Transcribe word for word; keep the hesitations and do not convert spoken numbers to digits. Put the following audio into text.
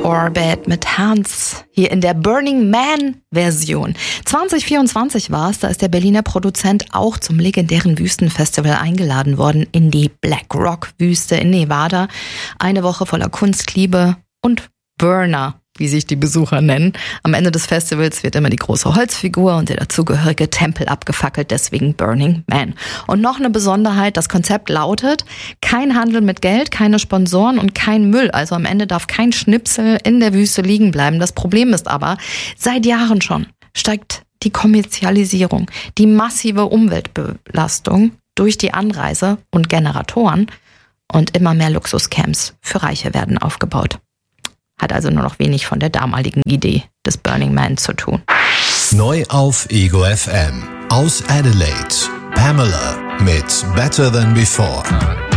Orbit mit Hans hier in der Burning Man-Version. zwanzig vierundzwanzig war es, da ist der Berliner Produzent auch zum legendären Wüstenfestival eingeladen worden in die Black Rock-Wüste in Nevada. Eine Woche voller Kunst, Liebe und Burner, wie sich die Besucher nennen. Am Ende des Festivals wird immer die große Holzfigur und der dazugehörige Tempel abgefackelt, deswegen Burning Man. Und noch eine Besonderheit, das Konzept lautet, kein Handel mit Geld, keine Sponsoren und kein Müll. Also am Ende darf kein Schnipsel in der Wüste liegen bleiben. Das Problem ist aber, seit Jahren schon steigt die Kommerzialisierung, die massive Umweltbelastung durch die Anreise und Generatoren und immer mehr Luxuscamps für Reiche werden aufgebaut. Hat also nur noch wenig von der damaligen Idee des Burning Man zu tun. Neu auf Ego F M. Aus Adelaide. Pamela mit Better Than Before.